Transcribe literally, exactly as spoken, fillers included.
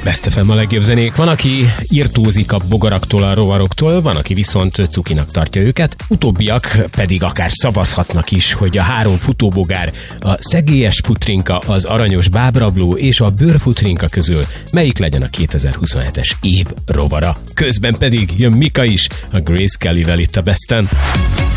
Best ef em a legjobb zenék. Van, aki irtózik a bogaraktól, a rovaroktól, van, aki viszont cukinak tartja őket. Utóbbiak pedig akár szavazhatnak is, hogy a három futóbogár, a szegélyes futrinka, az aranyos bábrabló és a bőrfutrinka közül melyik legyen a kétezer-huszonhetes év rovara. Közben pedig jön Mika is, a Grace Kellyvel itt a Besten.